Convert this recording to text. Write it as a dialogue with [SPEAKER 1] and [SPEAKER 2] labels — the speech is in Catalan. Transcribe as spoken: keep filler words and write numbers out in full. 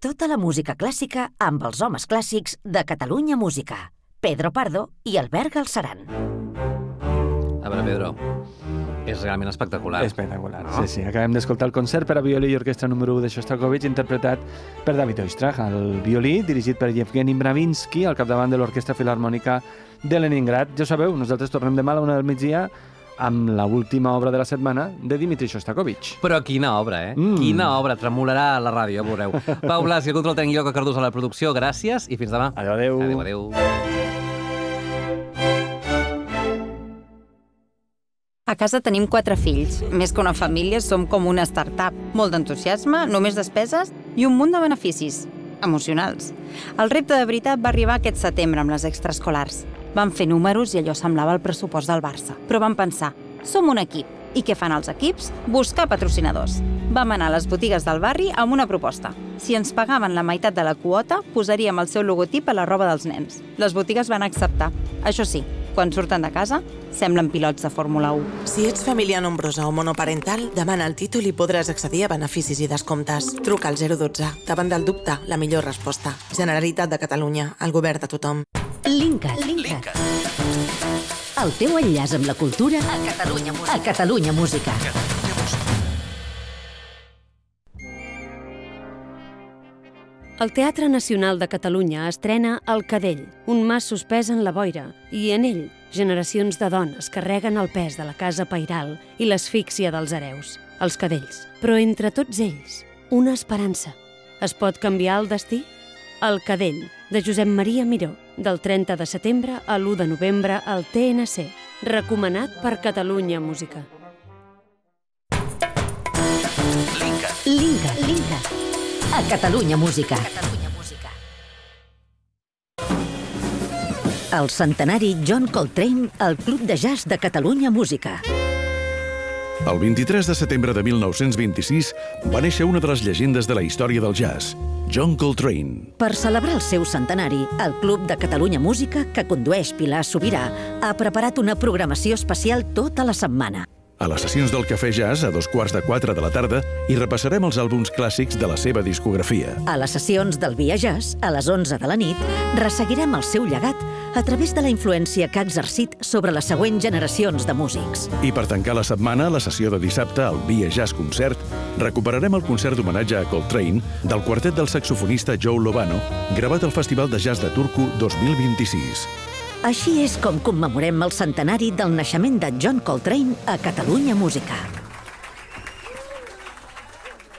[SPEAKER 1] Tota la música clàssica amb els homes clàssics de Catalunya Música. Pedro Pardo i Albert Galceran.
[SPEAKER 2] A veure, Pedro, és realment espectacular.
[SPEAKER 3] Espectacular, no? sí, sí. Acabem d'escoltar el concert per a violí i orquestra número u de Shostakovich, interpretat per David Oistrakh, el violí, dirigit per Yevgeny Mravinsky, al capdavant de l'Orquestra Filharmònica de Leningrad. Ja ho sabeu, nosaltres tornem demà a la una del migdia amb l'última obra de la setmana de Dmitri Shostakovich.
[SPEAKER 2] Però quina obra, eh? Mm. Quina obra, tremolarà a la ràdio, ja veureu. Pau Blas i el control tècnic, Ilka Cardús a la producció, gràcies i fins demà.
[SPEAKER 3] Adéu, adéu.
[SPEAKER 2] Adéu, adéu.
[SPEAKER 4] A casa tenim quatre fills. Més que una família, som com una startup. Molt d'entusiasme, només despeses i un munt de beneficis emocionals. El repte de veritat va arribar aquest setembre amb les extraescolars. Vam fer números i allò semblava el pressupost del Barça. Però vam pensar, som un equip. I què fan els equips? Buscar patrocinadors. Vam anar a les botigues del barri amb una proposta. Si ens pagaven la meitat de la quota, posaríem el seu logotip a la roba dels nens. Les botigues van acceptar. Això sí, quan surten de casa, semblen pilots de Fórmula u.
[SPEAKER 5] Si ets família nombrosa o monoparental, demana el títol i podràs accedir a beneficis i descomptes. Truca al zero dotze. Davant del dubte, la millor resposta. Generalitat de Catalunya, el govern de tothom.
[SPEAKER 1] Linkat. Linkat. El teu enllaç amb la cultura a Catalunya Música. A Catalunya Música.
[SPEAKER 6] El Teatre Nacional de Catalunya estrena El Cadell, un mas suspès en la boira, i en ell generacions de dones carreguen el pes de la casa pairal i l'asfíxia dels hereus, els cadells. Però entre tots ells, una esperança. Es pot canviar el destí? El Cadell, de Josep Maria Miró, del trenta de setembre a l'u de novembre al T N C. Recomanat per Catalunya Música.
[SPEAKER 1] Linkat. Linkat. Linkat. A Catalunya Música. El centenari John Coltrane al Club de Jazz de Catalunya Música.
[SPEAKER 7] El vint-i-tres de setembre de mil nou-cents vint-i-sis va néixer una de les llegendes de la història del jazz, John Coltrane.
[SPEAKER 1] Per celebrar el seu centenari, el Club de Catalunya Música, que condueix Pilar Sobirà, ha preparat una programació especial tota la setmana.
[SPEAKER 7] A les sessions del Cafè Jazz, a dos quarts de quatre de la tarda, hi repassarem els àlbums clàssics de la seva discografia.
[SPEAKER 1] A les sessions del Via Jazz, a les onze de la nit, resseguirem el seu llegat a través de la influència que ha exercit sobre les següents generacions de músics.
[SPEAKER 7] I per tancar la setmana, a la sessió de dissabte, al Via Jazz Concert, recuperarem el concert d'homenatge a Coltrane del quartet del saxofonista Joe Lovano, gravat al Festival de Jazz de Turku dos mil vint-i-sis.
[SPEAKER 1] Així és com commemorem el centenari del naixement de John Coltrane a Catalunya Música.